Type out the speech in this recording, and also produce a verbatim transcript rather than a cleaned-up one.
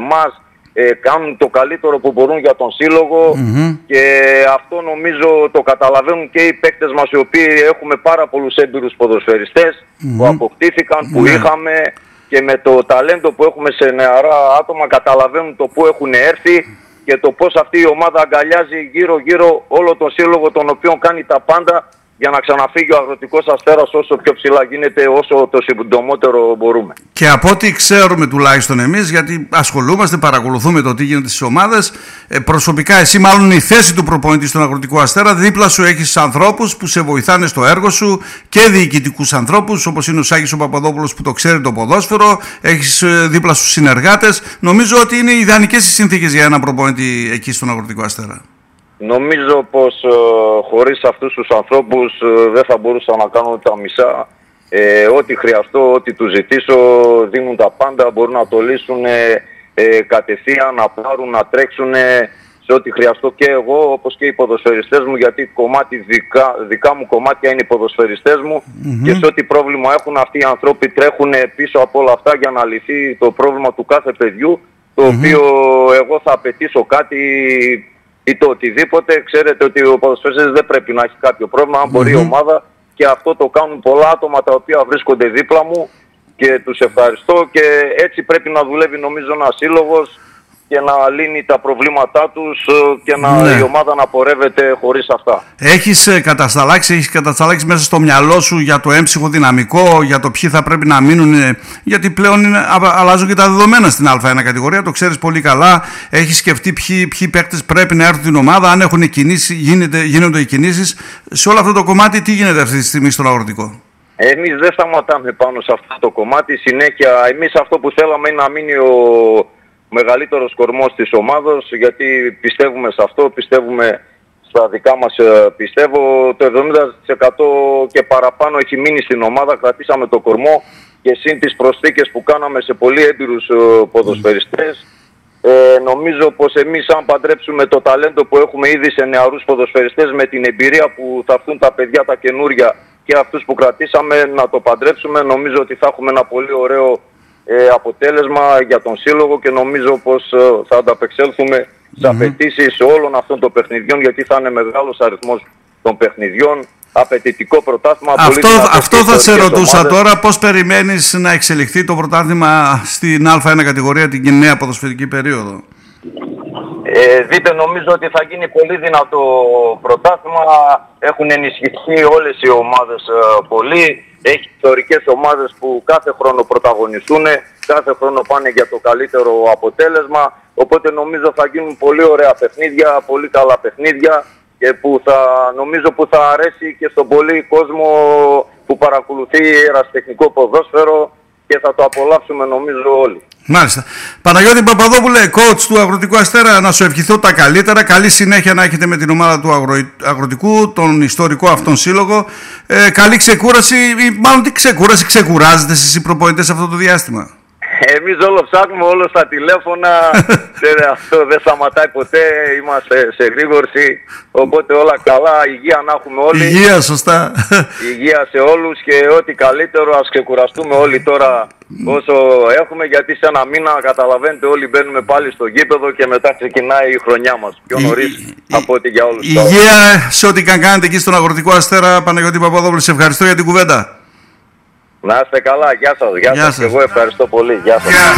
εμάς, ε, κάνουν το καλύτερο που μπορούν για τον σύλλογο mm-hmm. και αυτό νομίζω το καταλαβαίνουν και οι παίκτες μας, οι οποίοι έχουμε πάρα πολλούς έμπειρους ποδοσφαιριστές mm-hmm. που αποκτήθηκαν, που mm-hmm. είχαμε, και με το ταλέντο που έχουμε σε νεαρά άτομα καταλαβαίνουν το που έχουν έρθει και το πώς αυτή η ομάδα αγκαλιάζει γύρω-γύρω όλο τον σύλλογο, τον οποίο κάνει τα πάντα για να ξαναφύγει ο Αγροτικός Αστέρας όσο πιο ψηλά γίνεται, όσο το συντομότερο μπορούμε. Και από ό,τι ξέρουμε τουλάχιστον εμείς, γιατί ασχολούμαστε, παρακολουθούμε το τι γίνεται στις ομάδες, ε, προσωπικά εσύ μάλλον η θέση του προπονητή στον Αγροτικό Αστέρα, δίπλα σου έχεις ανθρώπους που σε βοηθάνε στο έργο σου και διοικητικούς ανθρώπους, όπως είναι ο Σάκης ο Παπαδόπουλος που το ξέρει το ποδόσφαιρο, έχεις ε, δίπλα σου συνεργάτες. Νομίζω ότι είναι ιδανικές οι συνθήκες για ένα προπονητή εκεί στον Αγροτικό Αστέρα. Νομίζω πως ε, χωρίς αυτούς τους ανθρώπους ε, δεν θα μπορούσα να κάνω τα μισά. Ε, ό,τι χρειαστώ, ό,τι τους ζητήσω, δίνουν τα πάντα, μπορούν να το λύσουν ε, ε, κατευθείαν, να πάρουν, να τρέξουν ε, σε ό,τι χρειαστώ και εγώ, όπως και οι ποδοσφαιριστές μου, γιατί κομμάτι δικά, δικά μου κομμάτια είναι οι ποδοσφαιριστές μου mm-hmm. και σε ό,τι πρόβλημα έχουν, αυτοί οι άνθρωποι τρέχουν πίσω από όλα αυτά για να λυθεί το πρόβλημα του κάθε παιδιού, το mm-hmm. οποίο εγώ θα απαιτήσω κάτι ή το οτιδήποτε. Ξέρετε ότι ο ποδοσφαιριστής δεν πρέπει να έχει κάποιο πρόβλημα, αν μπορεί mm-hmm. η ομάδα, και αυτό το κάνουν πολλά άτομα τα οποία βρίσκονται δίπλα μου και τους ευχαριστώ, και έτσι πρέπει να δουλεύει νομίζω ένας σύλλογος και να λύνει τα προβλήματά τους και να, ναι. η ομάδα να πορεύεται χωρίς αυτά. Έχεις κατασταλάξει, έχεις κατασταλάξει μέσα στο μυαλό σου για το έμψυχο δυναμικό, για το ποιοι θα πρέπει να μείνουν, γιατί πλέον είναι, αλλάζουν και τα δεδομένα στην Α ένα κατηγορία, το ξέρεις πολύ καλά. Έχεις σκεφτεί ποιοι, ποιοι παίκτες πρέπει να έρθουν στην ομάδα, αν έχουν κινήσει, γίνεται, γίνονται οι κινήσεις. Σε όλο αυτό το κομμάτι τι γίνεται αυτή τη στιγμή στον Αγροτικό? Εμείς δεν σταματάμε πάνω σε αυτό το κομμάτι, συνέχεια. Εμείς αυτό που θέλαμε είναι να μείνει ο μεγαλύτερος κορμός της ομάδας, γιατί πιστεύουμε σε αυτό, πιστεύουμε στα δικά μας, πιστεύω το εβδομήντα τοις εκατό και παραπάνω έχει μείνει στην ομάδα, κρατήσαμε το κορμό και συν τις προσθήκες που κάναμε σε πολύ έμπειρους ποδοσφαιριστές. Ε, νομίζω πως εμείς αν παντρέψουμε το ταλέντο που έχουμε ήδη σε νεαρούς ποδοσφαιριστές με την εμπειρία που θα έρθουν τα παιδιά τα καινούρια και αυτούς που κρατήσαμε, να το παντρέψουμε, νομίζω ότι θα έχουμε ένα πολύ ωραίο Ε, αποτέλεσμα για τον σύλλογο και νομίζω πως ε, θα ανταπεξέλθουμε mm-hmm. στις απαιτήσεις όλων αυτών των παιχνιδιών, γιατί θα είναι μεγάλος αριθμός των παιχνιδιών, απαιτητικό πρωτάθλημα. Αυτό, αυτό θα σε ρωτούσα ομάδες. Τώρα, πώς περιμένεις να εξελιχθεί το πρωτάθλημα στην Α ένα κατηγορία την νέα ποδοσφαιρική περίοδο? Ε, δείτε, νομίζω ότι θα γίνει πολύ δυνατό πρωτάθλημα. Έχουν ενισχυθεί όλες οι ομάδες ε, πολύ. Έχει ιστορικές ομάδες που κάθε χρόνο πρωταγωνιστούν, κάθε χρόνο πάνε για το καλύτερο αποτέλεσμα. Οπότε νομίζω θα γίνουν πολύ ωραία παιχνίδια, πολύ καλά παιχνίδια, και που θα, νομίζω που θα αρέσει και στον πολύ κόσμο που παρακολουθεί ερασιτεχνικό ποδόσφαιρο, και θα το απολαύσουμε νομίζω όλοι. Μάλιστα. Παναγιώτη Παπαδόπουλε, coach του Αγροτικού Αστέρα, να σου ευχηθώ τα καλύτερα. Καλή συνέχεια να έχετε με την ομάδα του αγρο... Αγροτικού, τον ιστορικό αυτόν σύλλογο. Ε, καλή ξεκούραση, ή μάλλον τι ξεκούραση, ξεκουράζετε εσείς οι προπονητές αυτό το διάστημα? Εμείς όλο ψάχνουμε, όλο στα τηλέφωνα, αυτό δεν σταματάει ποτέ, είμαστε σε γρήγορση, οπότε όλα καλά, υγεία να έχουμε όλοι. Υγεία, σωστά. Υγεία σε όλους και ό,τι καλύτερο, ας ξεκουραστούμε όλοι τώρα όσο έχουμε, γιατί σε ένα μήνα καταλαβαίνετε όλοι μπαίνουμε πάλι στο γήπεδο και μετά ξεκινάει η χρονιά μας, πιο νωρίς η, από ό,τι για όλους. Υγεία σε ό,τι καν κάνετε εκεί στον Αγροτικό Αστέρα. Παναγιώτη Παπαδόπουλε, σε ευχαριστώ για την κουβέντα. Να είστε καλά, γεια σας, γεια, γεια σας. σας. Και εγώ ευχαριστώ πολύ, γεια σας.